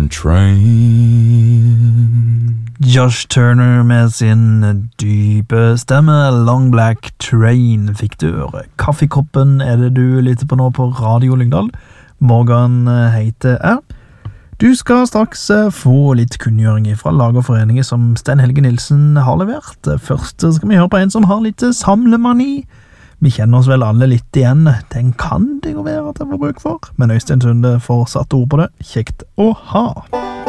Train. Josh Turner med sin dype stemme, Long Black Train, fikk du høre. Kaffekoppen er det du lytter på nå på Radio Lyngdal. Morgan heter jeg. Du skal straks få litt kunngjøring fra lag og foreninger som Sten Helge Nilsen har levert. Først skal vi høre på en som har litt samlemani. Vi kjenner oss vel alle litt igjen. Den kan det jo være at jeg får bruk for. Men Øystein Sunde får satt ord på det. Kjekt å ha.